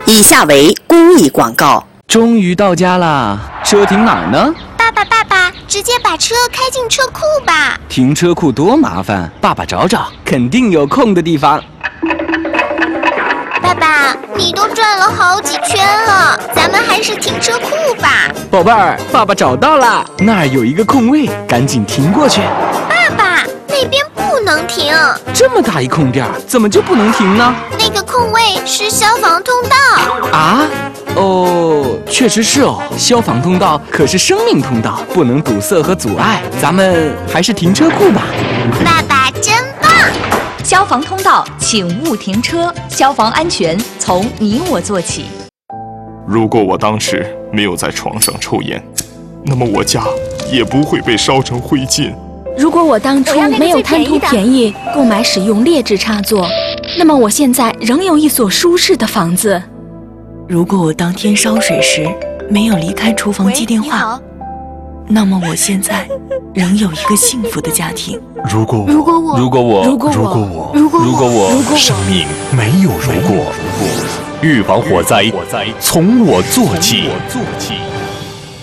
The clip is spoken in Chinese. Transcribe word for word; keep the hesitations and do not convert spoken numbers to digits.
以下为公益广告。 终于到家啦，车停哪儿呢？ 爸爸，爸爸，直接把车开进车库吧。 停车库多麻烦，爸爸找找，肯定有空的地方。 爸爸，你都转了好几圈了，咱们还是停车库吧。 宝贝儿，爸爸找到了，那儿有一个空位，赶紧停过去。 爸爸，那边不能停。 这么大一空地儿，怎么就不能停呢？ 那个空位是消防通道。 啊？哦，确实是哦，消防通道可是生命通道，不能堵塞和阻碍。咱们还是停车库吧。 爸爸真棒！ 消防通道，请勿停车。消防安全从你我做起。 如果我当时没有在床上抽烟，那么我家也不会被烧成灰烬。 如果我当初没有贪图便宜购买使用劣质插座，那么我现在仍有一所舒适的房子。 如果我当天烧水时没有离开厨房接电话，那么我现在仍有一个幸福的家庭。 如果我， 如果我， 如果我， 如果我， 如果我， 如果我， 如果我， 如果我生命没有如果，预防火灾从我做起。